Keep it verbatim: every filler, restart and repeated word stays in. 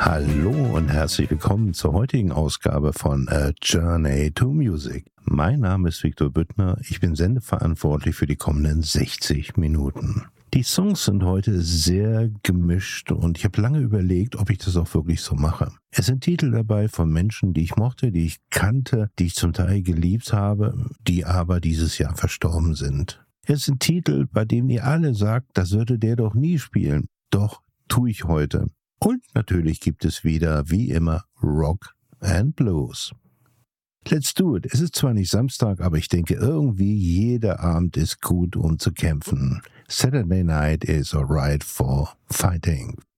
Hallo und herzlich willkommen zur heutigen Ausgabe von A Journey to Music. Mein Name ist Viktor Büttner, ich bin sendeverantwortlich für die kommenden sechzig Minuten. Die Songs sind heute sehr gemischt und ich habe lange überlegt, ob ich das auch wirklich so mache. Es sind Titel dabei von Menschen, die ich mochte, die ich kannte, die ich zum Teil geliebt habe, die aber dieses Jahr verstorben sind. Es sind Titel, bei denen ihr alle sagt, das würde der doch nie spielen. Doch tue ich heute. Und natürlich gibt es wieder, wie immer, Rock and Blues. Let's do it. Es ist zwar nicht Samstag, aber ich denke irgendwie jeder Abend ist gut, um zu kämpfen. Saturday night is alright for fighting.